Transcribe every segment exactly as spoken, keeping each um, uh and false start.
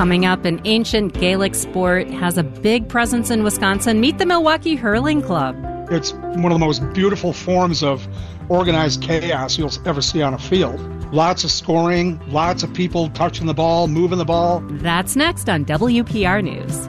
Coming up, an ancient Gaelic sport has a big presence in Wisconsin. Meet the Milwaukee Hurling Club. It's one of the most beautiful forms of organized chaos you'll ever see on a field. Lots of scoring, lots of people touching the ball, moving the ball. That's next on W P R News.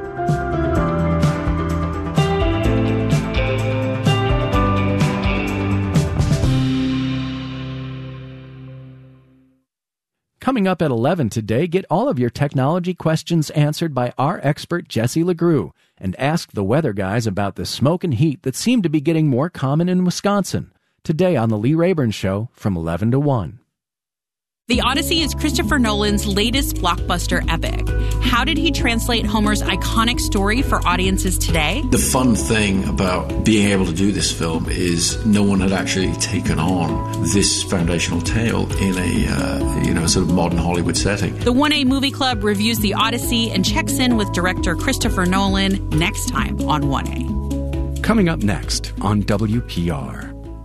Coming up at eleven today, get all of your technology questions answered by our expert Jesse LeGroux and ask the weather guys about the smoke and heat that seem to be getting more common in Wisconsin. Today on The Lee Rayburn Show from eleven to one. The Odyssey is Christopher Nolan's latest blockbuster epic. How did he translate Homer's iconic story for audiences today? The fun thing about being able to do this film is no one had actually taken on this foundational tale in a uh, you know sort of modern Hollywood setting. The one A Movie Club reviews The Odyssey and checks in with director Christopher Nolan next time on one A. Coming up next on W P R.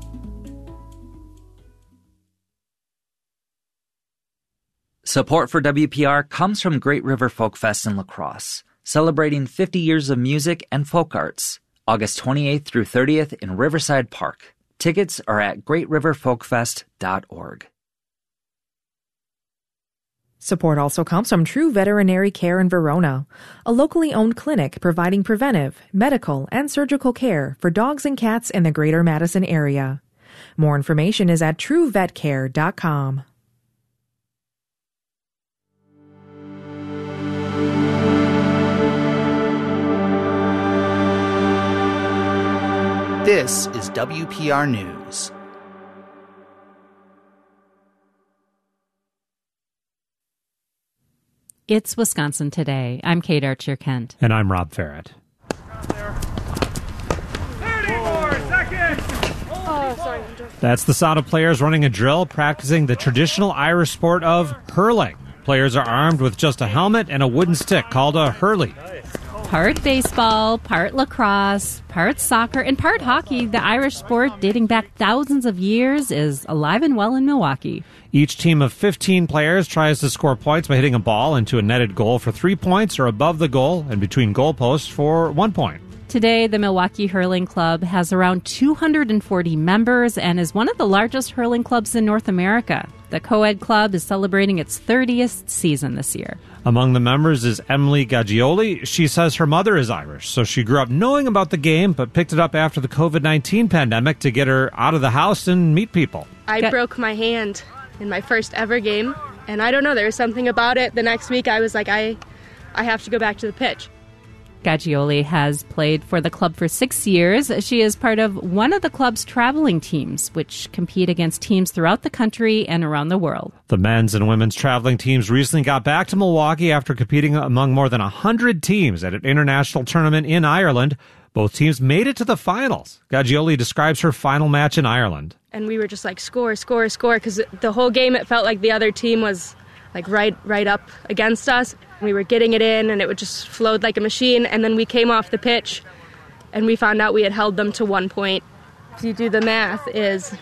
Support for W P R comes from Great River Folk Fest in La Crosse, celebrating fifty years of music and folk arts, August twenty-eighth through thirtieth in Riverside Park. Tickets are at great river folk fest dot org. Support also comes from True Veterinary Care in Verona, a locally owned clinic providing preventive, medical, and surgical care for dogs and cats in the greater Madison area. More information is at true vet care dot com. This is W P R News. It's Wisconsin Today. I'm Kate Archer-Kent. And I'm Rob Farrett. That's the sound of players running a drill, practicing the traditional Irish sport of hurling. Players are armed with just a helmet and a wooden stick called a hurley. Part baseball, part lacrosse, part soccer, and part hockey, the Irish sport dating back thousands of years is alive and well in Milwaukee. Each team of fifteen players tries to score points by hitting a ball into a netted goal for three points or above the goal and between goalposts for one point. Today, the Milwaukee Hurling Club has around two hundred forty members and is one of the largest hurling clubs in North America. The co-ed club is celebrating its thirtieth season this year. Among the members is Emily Gaggioli. She says her mother is Irish, so she grew up knowing about the game, but picked it up after the covid nineteen pandemic to get her out of the house and meet people. I Got- broke my hand in my first ever game, and I don't know, there was something about it. The next week I was like, I, I have to go back to the pitch. Gaggioli has played for the club for six years. She is part of one of the club's traveling teams, which compete against teams throughout the country and around the world. The men's and women's traveling teams recently got back to Milwaukee after competing among more than one hundred teams at an international tournament in Ireland. Both teams made it to the finals. Gaggioli describes her final match in Ireland. And we were just like, score, score, score, because the whole game it felt like the other team was like right right up against us. We were getting it in, and it would just flowed like a machine. And then we came off the pitch, and we found out we had held them to one point. If you do the math, is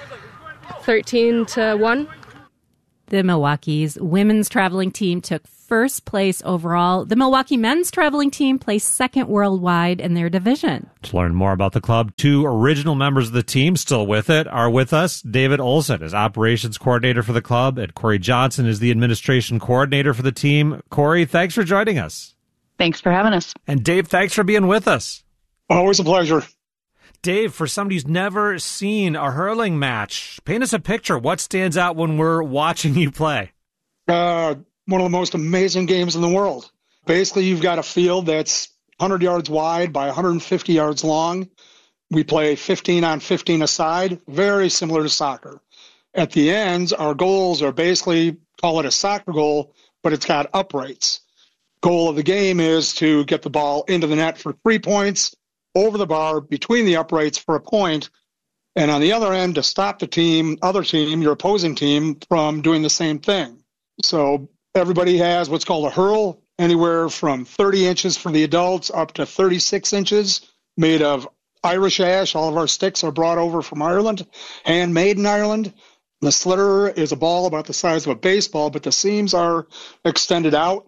thirteen to one. The Milwaukee's women's traveling team took first place overall. The Milwaukee men's traveling team placed second worldwide in their division. To learn more about the club, two original members of the team still with it are with us. David Olson is operations coordinator for the club, and Corey Johnson is the administration coordinator for the team. Corey, thanks for joining us. Thanks for having us. And Dave, thanks for being with us. Always a pleasure. Dave, for somebody who's never seen a hurling match, paint us a picture. What stands out when we're watching you play? Uh, one of the most amazing games in the world. Basically, you've got a field that's one hundred yards wide by one hundred fifty yards long. We play fifteen on fifteen a side, very similar to soccer. At the ends, our goals are basically, call it a soccer goal, but it's got uprights. Goal of the game is to get the ball into the net for three points, over the bar, between the uprights for a point, and on the other end to stop the team, other team, your opposing team, from doing the same thing. So everybody has what's called a hurl, anywhere from thirty inches for the adults up to thirty-six inches, made of Irish ash. All of our sticks are brought over from Ireland, handmade in Ireland. The slitter is a ball about the size of a baseball, but the seams are extended out.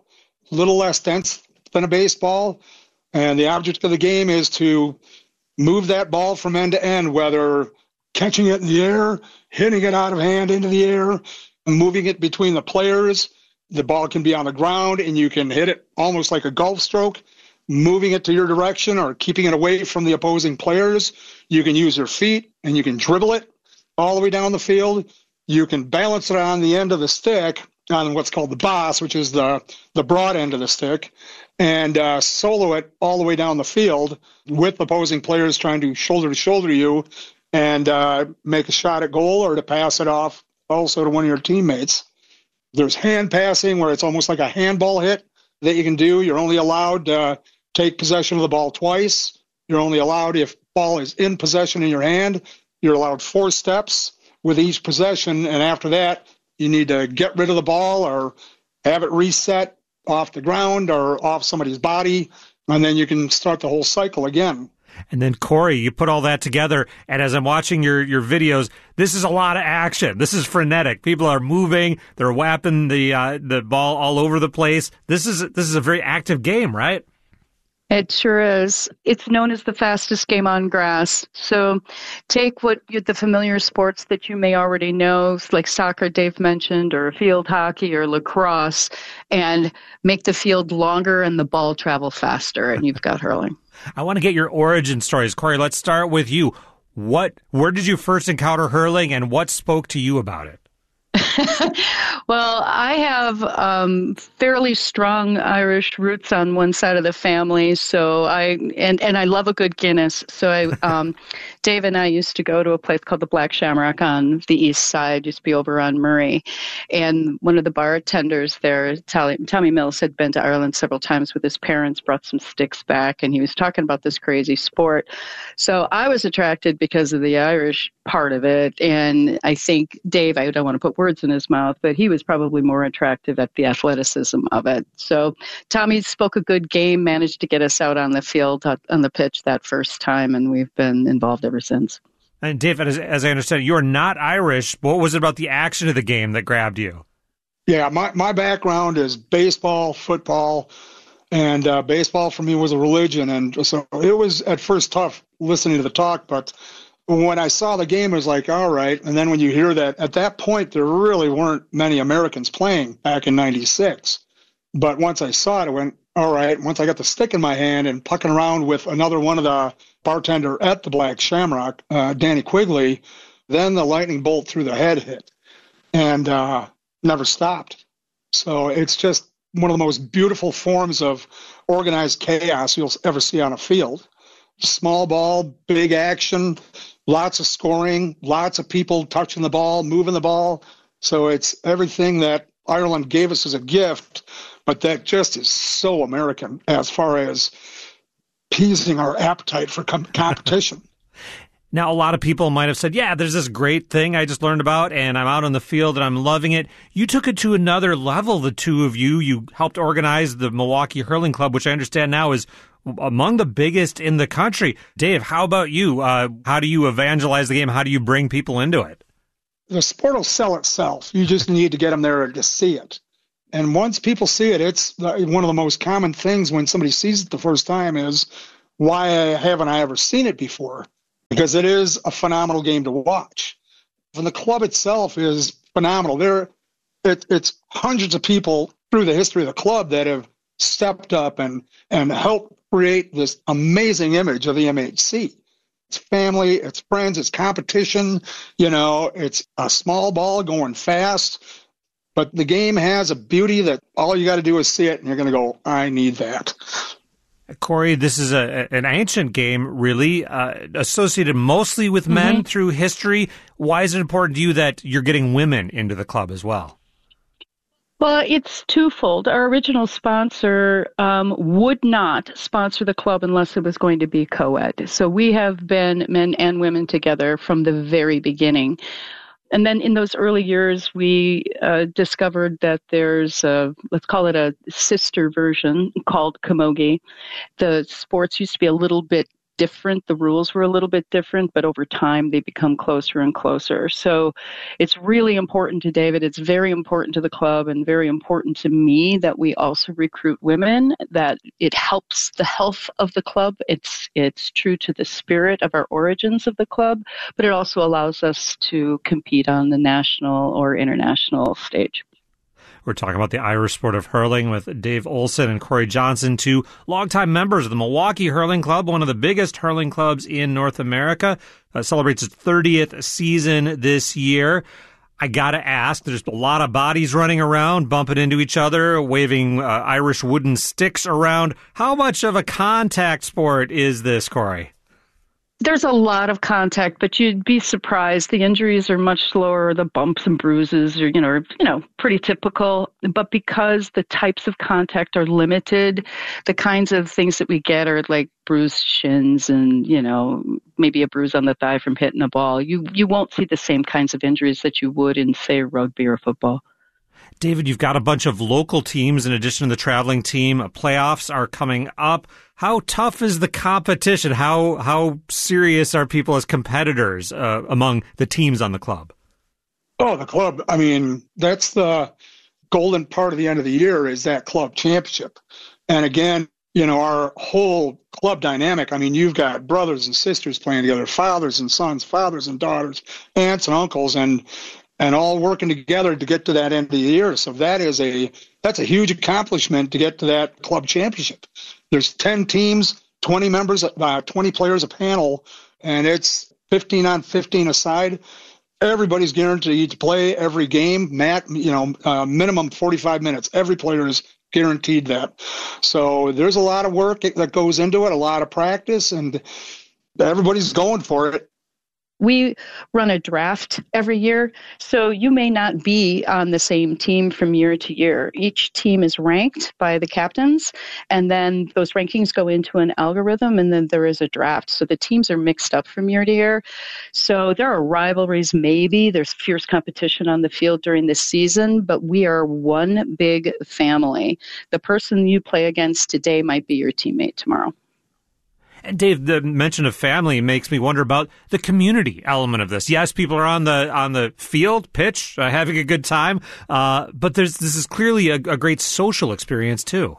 a little less dense than a baseball. And the object of the game is to move that ball from end to end, whether catching it in the air, hitting it out of hand into the air, moving it between the players. The ball can be on the ground, and you can hit it almost like a golf stroke, moving it to your direction or keeping it away from the opposing players. You can use your feet, and you can dribble it all the way down the field. You can balance it on the end of the stick, on what's called the boss, which is the, the broad end of the stick, and uh, solo it all the way down the field with opposing players trying to shoulder to shoulder you and uh, make a shot at goal or to pass it off also to one of your teammates. There's hand passing where it's almost like a handball hit that you can do. You're only allowed to take possession of the ball twice. You're only allowed, if ball is in possession in your hand, you're allowed four steps with each possession. And after that, you need to get rid of the ball or have it reset off the ground or off somebody's body. And then you can start the whole cycle again. And then, Corey, you put all that together, and as I'm watching your, your videos, this is a lot of action. This is frenetic. People are moving. They're whapping the uh, the ball all over the place. This is this is a very active game, right? It sure is. It's known as the fastest game on grass. So take what you, the familiar sports that you may already know, like soccer Dave mentioned, or field hockey or lacrosse, and make the field longer and the ball travel faster, and you've got hurling. I want to get your origin stories. Corey, let's start with you. What, where did you first encounter hurling, and what spoke to you about it? Well, I have um, fairly strong Irish roots on one side of the family, so I and, and I love a good Guinness. So I, um, Dave and I used to go to a place called the Black Shamrock on the east side, used to be over on Murray, and one of the bartenders there, Tommy, Tommy Mills, had been to Ireland several times with his parents, brought some sticks back, and he was talking about this crazy sport. So I was attracted because of the Irish part of it, and I think Dave, I don't want to put words in his mouth, but he was probably more attractive at the athleticism of it. So Tommy spoke a good game, managed to get us out on the field, uh, on the pitch that first time, and we've been involved ever since. And Dave, as, as I understand, you're not Irish. What was it about the action of the game that grabbed you? Yeah, my, my background is baseball, football, and uh, baseball for me was a religion. And so it was at first tough listening to the talk, but when I saw the game, it was like, all right. And then when you hear that, at that point, there really weren't many Americans playing back in ninety-six. But once I saw it, I went, all right. Once I got the stick in my hand and pucking around with another one of the bartender at the Black Shamrock, uh, Danny Quigley, then the lightning bolt through the head hit and uh, never stopped. So it's just one of the most beautiful forms of organized chaos you'll ever see on a field. Small ball, big action, lots of scoring, lots of people touching the ball, moving the ball. So it's everything that Ireland gave us as a gift, but that just is so American as far as appeasing our appetite for com- competition. Now, a lot of people might have said, yeah, there's this great thing I just learned about, and I'm out on the field, and I'm loving it. You took it to another level, the two of you. You helped organize the Milwaukee Hurling Club, which I understand now is among the biggest in the country. Dave, how about you? Uh, how do you evangelize the game? How do you bring people into it? The sport will sell itself. You just need to get them there to see it. And once people see it, it's one of the most common things when somebody sees it the first time is, why haven't I ever seen it before? Because it is a phenomenal game to watch. And the club itself is phenomenal. There, it, it's hundreds of people through the history of the club that have stepped up and, and helped create this amazing image of the M H C. It's family, it's friends, it's competition. You know, it's a small ball going fast. But the game has a beauty that all you got to do is see it, and you're going to go, I need that. Corey, this is a, an ancient game, really, uh, associated mostly with men mm-hmm. through history. Why is it important to you that you're getting women into the club as well? Well, it's twofold. Our original sponsor um, would not sponsor the club unless it was going to be co-ed. So we have been men and women together from the very beginning. And then in those early years, we uh, discovered that there's a, let's call it a sister version called camogie. The sports used to be a little bit different. The rules were a little bit different, but over time they become closer and closer. So it's really important to David. It's very important to the club and very important to me that we also recruit women, that it helps the health of the club. It's it's true to the spirit of our origins of the club, but it also allows us to compete on the national or international stage. We're talking about the Irish sport of hurling with Dave Olson and Corey Johnson, two longtime members of the Milwaukee Hurling Club, one of the biggest hurling clubs in North America. Uh, celebrates its thirtieth season this year. I got to ask, there's a lot of bodies running around, bumping into each other, waving uh, Irish wooden sticks around. How much of a contact sport is this, Corey? There's a lot of contact, but you'd be surprised. The injuries are much slower. The bumps and bruises are, you know, you know, pretty typical. But because the types of contact are limited, the kinds of things that we get are like bruised shins and, you know, maybe a bruise on the thigh from hitting a ball. You you won't see the same kinds of injuries that you would in, say, rugby or football. David, you've got a bunch of local teams in addition to the traveling team. Playoffs are coming up. How tough is the competition? How how serious are people as competitors uh, among the teams on the club? Oh, the club. I mean, that's the golden part of the end of the year is that club championship. And again, you know, our whole club dynamic, I mean, you've got brothers and sisters playing together, fathers and sons, fathers and daughters, aunts and uncles, and and all working together to get to that end of the year. So that is a that's a huge accomplishment to get to that club championship. There's ten teams, twenty members, uh, twenty players a panel, and it's fifteen on fifteen a side. Everybody's guaranteed to play every game, Matt, you know, uh, minimum forty-five minutes. Every player is guaranteed that. So there's a lot of work that goes into it, a lot of practice, and everybody's going for it. We run a draft every year, so you may not be on the same team from year to year. Each team is ranked by the captains, and then those rankings go into an algorithm, and then there is a draft. So the teams are mixed up from year to year. So there are rivalries, maybe. There's fierce competition on the field during the season, but we are one big family. The person you play against today might be your teammate tomorrow. And Dave, the mention of family makes me wonder about the community element of this. Yes, people are on the on the field, pitch, uh, having a good time, uh, but there's this is clearly a, a great social experience too.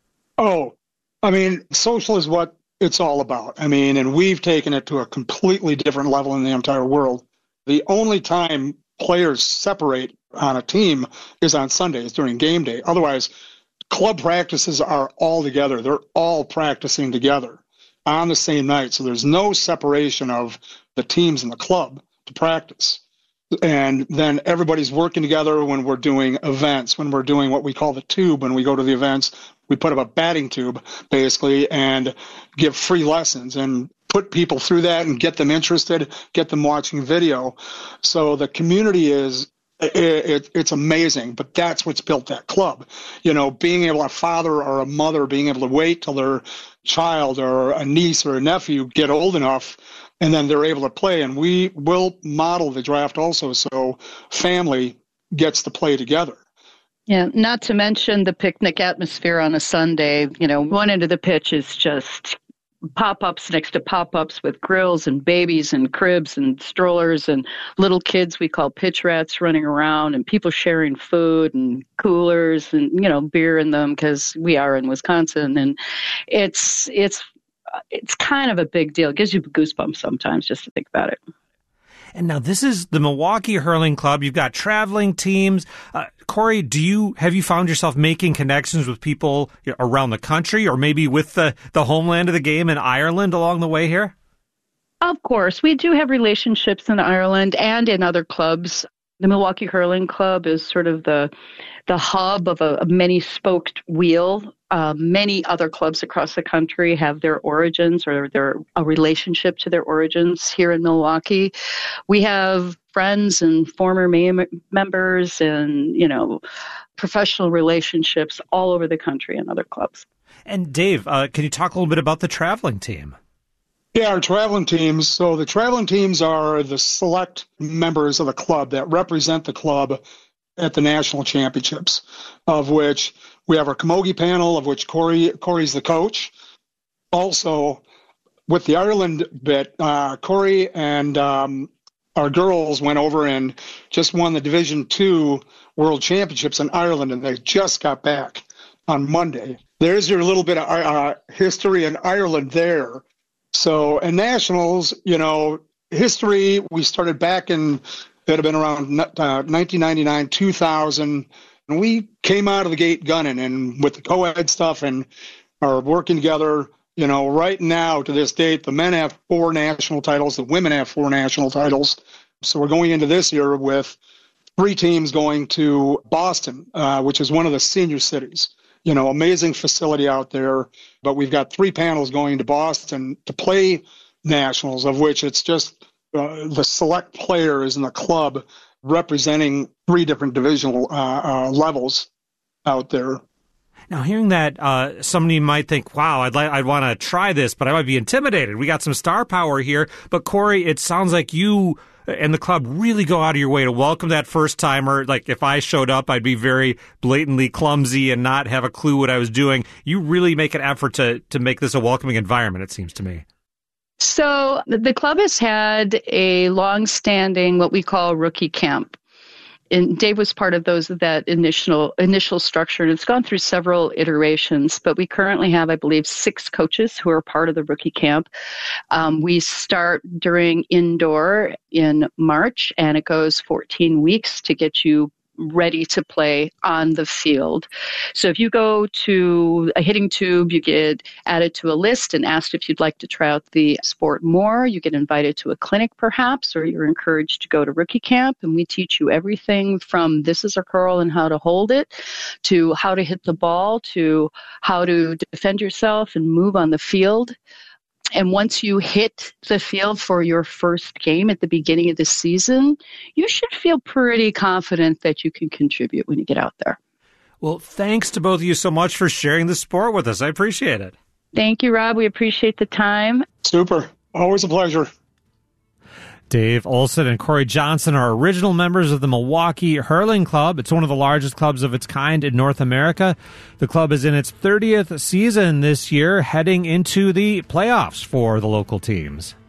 Oh, I mean, social is what it's all about. I mean, and we've taken it to a completely different level in the entire world. The only time players separate on a team is on Sundays during game day. Otherwise, club practices are all together. They're all practicing together on the same night. So there's no separation of the teams in the club to practice. And then everybody's working together when we're doing events, when we're doing what we call the tube. When we go to the events, we put up a batting tube, basically, and give free lessons and put people through that and get them interested, get them watching video. So the community is It, it, it's amazing, but that's what's built that club. You know, being able, a father or a mother being able to wait till their child or a niece or a nephew get old enough, and then they're able to play. And we will model the draft also, so family gets to play together. Yeah, not to mention the picnic atmosphere on a Sunday. You know, one end of the pitch is just pop-ups next to pop-ups with grills and babies and cribs and strollers and little kids we call pitch rats running around, and people sharing food and coolers and, you know, beer in them because we are in Wisconsin. And it's it's it's kind of a big deal. It gives you goosebumps sometimes just to think about it. And now this is the Milwaukee Hurling Club. You've got traveling teams. Uh, Corey, do you have you found yourself making connections with people around the country, or maybe with the, the homeland of the game in Ireland along the way here? Of course. We do have relationships in Ireland and in other clubs. The Milwaukee Hurling Club is sort of the the hub of a, a many-spoked wheel. Uh, many other clubs across the country have their origins or their a relationship to their origins here in Milwaukee. We have friends and former mem- members and, you know, professional relationships all over the country in other clubs. And Dave, uh, can you talk a little bit about the traveling team? Yeah, our traveling teams. So the traveling teams are the select members of the club that represent the club at the national championships, of which we have our camogie panel, of which Corey Corey's the coach. Also, with the Ireland bit, uh, Corey and um, our girls went over and just won the Division Two World Championships in Ireland, and they just got back on Monday. There's your little bit of uh, history in Ireland there. So, and nationals, you know, history, we started back in, it had been around uh, nineteen ninety-nine, two thousand, and we came out of the gate gunning, and with the co-ed stuff and are working together. You know, right now to this date, the men have four national titles, the women have four national titles. So we're going into this year with three teams going to Boston, uh, which is one of the senior cities. You know, amazing facility out there. But we've got three panels going to Boston to play nationals, of which it's just uh, the select players in the club representing three different divisional uh, uh, levels out there. Now, hearing that, uh, somebody might think, wow, I'd like, I'd want to try this, but I might be intimidated. We got some star power here. But, Corey, it sounds like you and the club really go out of your way to welcome that first-timer. Like, if I showed up, I'd be very blatantly clumsy and not have a clue what I was doing. You really make an effort to, to make this a welcoming environment, it seems to me. So the club has had a long-standing, what we call rookie camp. And Dave was part of those that initial initial structure, and it's gone through several iterations. But we currently have, I believe, six coaches who are part of the rookie camp. Um, we start during indoor in March, and it goes fourteen weeks to get you ready to play on the field. So if you go to a hitting tube, you get added to a list and asked if you'd like to try out the sport more. You get invited to a clinic perhaps, or you're encouraged to go to rookie camp, and we teach you everything from this is a curl and how to hold it, to how to hit the ball, to how to defend yourself and move on the field. And once you hit the field for your first game at the beginning of the season, you should feel pretty confident that you can contribute when you get out there. Well, thanks to both of you so much for sharing the sport with us. I appreciate it. Thank you, Rob. We appreciate the time. Super. Always a pleasure. Dave Olson and Corey Johnson are original members of the Milwaukee Hurling Club. It's one of the largest clubs of its kind in North America. The club is in its thirtieth season this year, heading into the playoffs for the local teams.